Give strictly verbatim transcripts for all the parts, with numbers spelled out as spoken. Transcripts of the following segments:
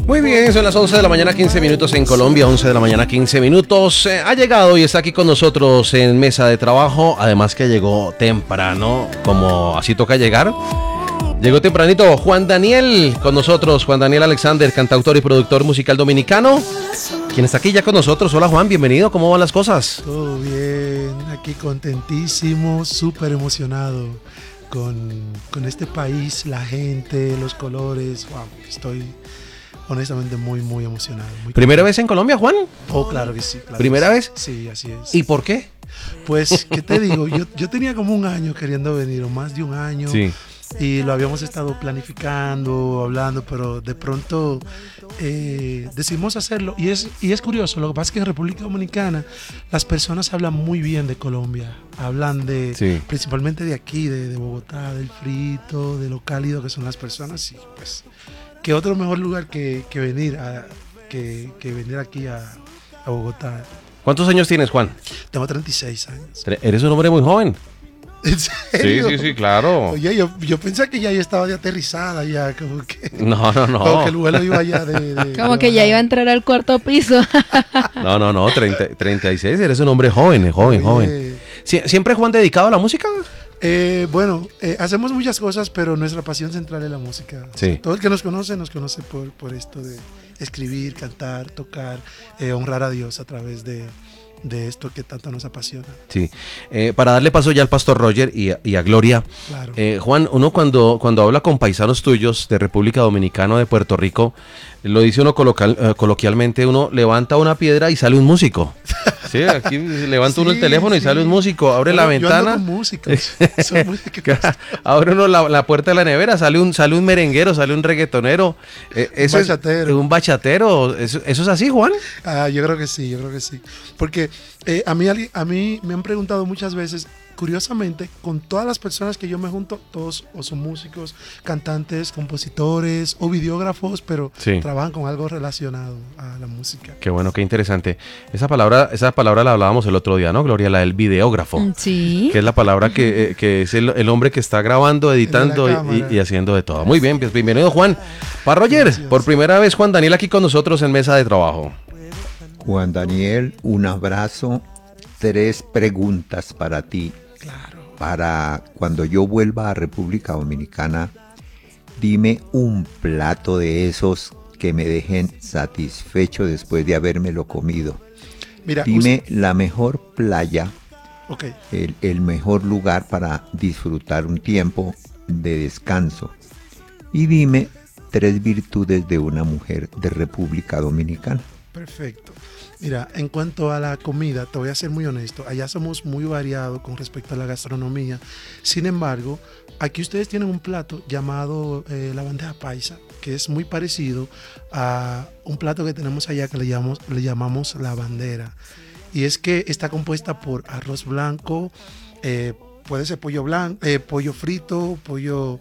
Muy bien, son las once de la mañana, quince minutos en Colombia, once de la mañana, quince minutos. Eh, ha llegado y está aquí con nosotros en mesa de trabajo, además que llegó temprano, como así toca llegar. Llegó tempranito Juan Daniel con nosotros, Juan Daniel Alexander, cantautor y productor musical dominicano, quien está aquí ya con nosotros. Hola Juan, bienvenido, ¿cómo van las cosas? Todo bien, aquí contentísimo, súper emocionado con, con este país, la gente, los colores. Wow, estoy honestamente muy, muy emocionado. Muy ¿Primera vez en Colombia, Juan? Oh, claro que sí. Claro ¿Primera que vez? Sí. sí, así es. ¿Y por qué? Pues, ¿qué te digo? Yo, yo tenía como un año queriendo venir, o más de un año. Sí. Y lo habíamos estado planificando, hablando, pero de pronto eh, decidimos hacerlo. Y es, y es curioso, lo que pasa es que en República Dominicana las personas hablan muy bien de Colombia. Hablan de, Sí. principalmente de aquí, de, de Bogotá, del frito, de lo cálido que son las personas. Y pues, ¿qué otro mejor lugar que, que venir a, que, que venir aquí a, a Bogotá? ¿Cuántos años tienes, Juan? Tengo treinta y seis años. Eres un hombre muy joven. ¿En serio? Sí, sí, sí, claro. Oye, yo, yo pensé que ya yo estaba de aterrizada, ya como que... No, no, no. Como que el vuelo iba ya de... de Como de que ya iba a entrar al cuarto piso. No, no, no, treinta, treinta y seis, eres un hombre joven, joven, Oye, joven. Sie- ¿Siempre Juan dedicado a la música? Eh, bueno, eh, hacemos muchas cosas, pero nuestra pasión central es la música. Sí. O sea, todo el que nos conoce, nos conoce por, por esto de escribir, cantar, tocar, eh, honrar a Dios a través de, de esto que tanto nos apasiona. Sí. Eh, para darle paso ya al pastor Roger y a, y a Gloria. Claro. Eh, Juan, uno cuando, cuando habla con paisanos tuyos de República Dominicana o de Puerto Rico, lo dice uno colocal, eh, coloquialmente, uno levanta una piedra y sale un músico. Sí, aquí levanta uno el Sí, teléfono y sí. sale un músico, abre Yo- la yo ventana. ando con músicos. Son músicos. Abre uno la, la puerta de la nevera, sale un, sale un merenguero, sale un reggaetonero. Eh, eso es- bachatero. un bachatero. Eso, ¿Eso es así, Juan? Ah, yo creo que sí, yo creo que sí. Porque eh, a, mí, alguien- a mí me han preguntado muchas veces, curiosamente, con todas las personas que yo me junto, todos o son músicos, cantantes, compositores o videógrafos, pero Sí. trabajan con algo relacionado a la música. Qué bueno, qué interesante. Esa palabra, esa palabra la hablábamos el otro día, ¿no, Gloria? La del videógrafo. Sí. Que es la palabra que, eh, que es el, el hombre que está grabando, editando la y, cámara. y haciendo de todo. Muy bien, pues bienvenido Juan. Para Roger, Gracias. por primera vez Juan Daniel aquí con nosotros en mesa de trabajo. Juan Daniel, un abrazo. Tres preguntas para ti. Claro. Para cuando yo vuelva a República Dominicana, dime un plato de esos que me dejen satisfecho después de habérmelo comido. Mira, Dime la mejor playa, usted- ok. el, el mejor lugar para disfrutar un tiempo de descanso. Y dime tres virtudes de una mujer de República Dominicana. Perfecto. Mira, en cuanto a la comida, te voy a ser muy honesto, allá somos muy variados con respecto a la gastronomía. Sin embargo, aquí ustedes tienen un plato llamado eh, la bandeja paisa, que es muy parecido a un plato que tenemos allá que le llamamos, le llamamos la bandera. Y es que está compuesta por arroz blanco, eh, puede ser pollo blanco, eh, pollo frito, pollo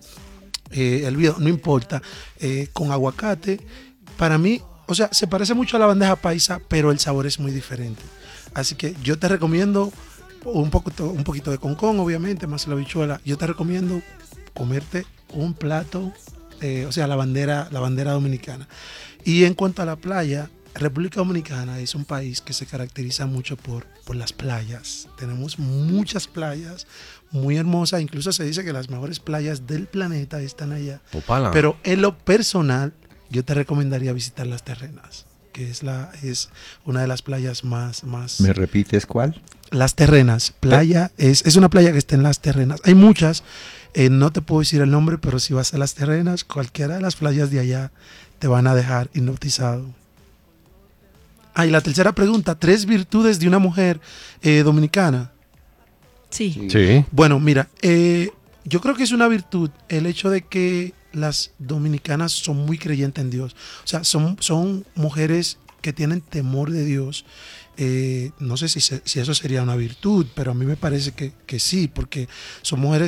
eh, hervido, no importa, eh, con aguacate. Para mí, o sea, se parece mucho a la bandeja paisa, pero el sabor es muy diferente. Así que yo te recomiendo un poquito, un poquito de concón, obviamente, más la habichuela. Yo te recomiendo comerte un plato, eh, o sea, la bandera, la bandera dominicana. Y en cuanto a la playa, República Dominicana es un país que se caracteriza mucho por, por las playas. Tenemos muchas playas muy hermosas. Incluso se dice que las mejores playas del planeta están allá. Opala. Pero en lo personal, yo te recomendaría visitar Las Terrenas, que es, la, es una de las playas más... más ¿Me repites cuál? Las Terrenas, playa, es, es una playa que está en Las Terrenas. Hay muchas, eh, no te puedo decir el nombre, pero si vas a Las Terrenas, cualquiera de las playas de allá te van a dejar hipnotizado. Ah, y la tercera pregunta, tres virtudes de una mujer eh, dominicana. Sí. Sí. Bueno, mira, eh, yo creo que es una virtud el hecho de que las dominicanas son muy creyentes en Dios. O sea, son, son mujeres que tienen temor de Dios. Eh, no sé si, se- si eso sería una virtud, pero a mí me parece que, que sí, porque son mujeres